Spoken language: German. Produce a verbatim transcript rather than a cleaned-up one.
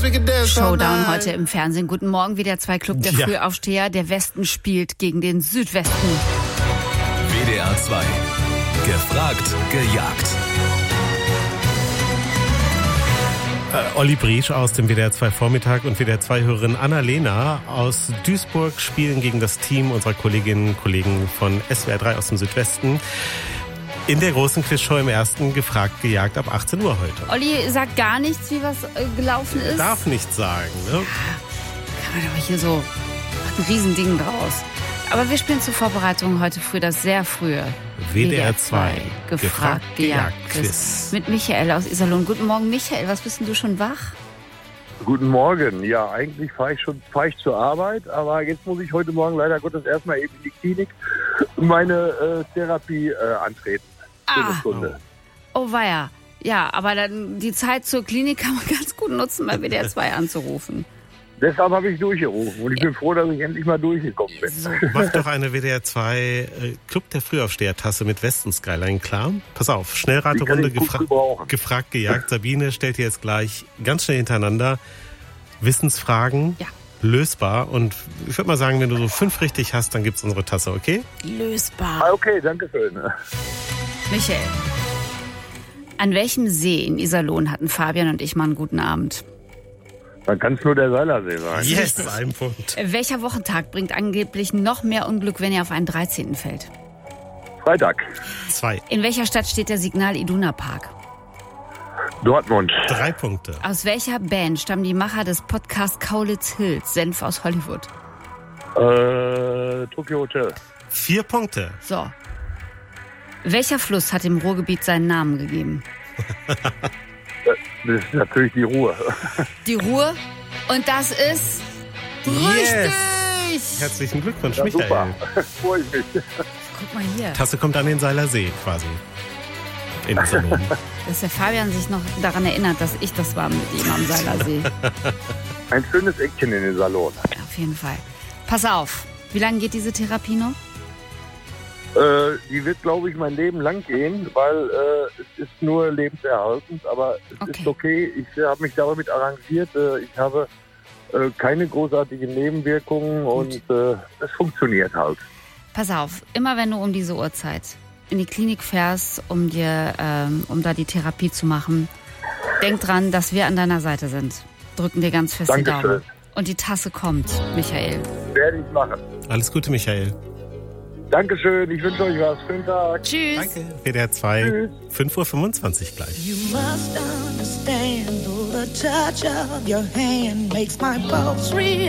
Showdown heute im Fernsehen. Guten Morgen, W D R zwei Club der ja. Frühaufsteher. Der Westen spielt gegen den Südwesten. W D R zwei. Gefragt, gejagt. Äh, Olli Briesch aus dem W D R zwei Vormittag und W D R zwei-Hörerin Annalena aus Duisburg spielen gegen das Team unserer Kolleginnen und Kollegen von S W R drei aus dem Südwesten. In der großen Quizshow im ersten Gefragt, gejagt ab achtzehn Uhr heute. Olli sagt gar nichts, wie was äh, gelaufen ist. Darf nichts sagen, ne? Kann man doch hier so macht ein Riesending draus. Aber wir spielen zur Vorbereitung heute früh das sehr frühe W D R zwei Gefragt, Gefragt gejagt Quiz. Quiz mit Michael aus Iserlohn. Guten Morgen, Michael. Was bist denn du schon wach? Guten Morgen. Ja, eigentlich fahre ich schon fahr ich zur Arbeit, aber jetzt muss ich heute Morgen leider Gottes erstmal eben in die Klinik und meine äh, Therapie äh, antreten. Ah. Stunde. Oh weia. Ja, aber dann die Zeit zur Klinik kann man ganz gut nutzen, bei W D R zwei anzurufen. Deshalb habe ich durchgerufen und ich bin froh, dass ich endlich mal durchgekommen bin. So. Mach doch eine W D R zwei äh, Club der Frühaufsteher-Tasse mit Westen-Skyline klar. Pass auf, Schnellraterunde, gefra- gefragt, gejagt. Sabine stellt dir jetzt gleich ganz schnell hintereinander Wissensfragen. Ja. Lösbar. Und ich würde mal sagen, wenn du so fünf richtig hast, dann gibt's unsere Tasse, okay? Lösbar. Ah, okay, danke schön. Michael, an welchem See in Iserlohn hatten Fabian und ich mal einen guten Abend? Dann kann es nur der Seilersee sein. Yes, ein Punkt. Welcher Wochentag bringt angeblich noch mehr Unglück, wenn er auf einen dreizehnten fällt? Freitag. Zwei. In welcher Stadt steht der Signal Iduna Park? Dortmund. Drei Punkte. Aus welcher Band stammen die Macher des Podcasts Kaulitz Hills, Senf aus Hollywood? Äh, Tokyo Hotel. Vier Punkte. So. Welcher Fluss hat dem Ruhrgebiet seinen Namen gegeben? Das ist natürlich die Ruhr. Die Ruhr. Und das ist Yes. richtig. Herzlichen Glückwunsch, Ja, Michael. super. Freue ich mich. Guck mal hier. Tasse kommt an den Seiler See quasi. In Iserlohn. Dass der Fabian sich noch daran erinnert, dass ich das war mit ihm am Seilersee. Ein schönes Eckchen in den Salon. Auf jeden Fall. Pass auf. Wie lange geht diese Therapie noch? Äh, die wird, glaube ich, mein Leben lang gehen, weil äh, es ist nur lebenserhaltend, aber es Okay. ist okay. Ich äh, habe mich damit arrangiert. Äh, ich habe äh, keine großartigen Nebenwirkungen und äh, es funktioniert halt. Pass auf. Immer wenn du um diese Uhrzeit in die Klinik fährst, um dir, ähm, um da die Therapie zu machen, denk dran, dass wir an deiner Seite sind. Drücken dir ganz fest die Dankeschön. Daumen. Und die Tasse kommt, Michael. Werde ich machen. Alles Gute, Michael. Dankeschön, ich wünsche euch was. Schönen Tag. Tschüss. Danke. W D R zwei, Tschüss. fünf Uhr fünfundzwanzig gleich. You must understand, the touch of your hand makes my pulse real.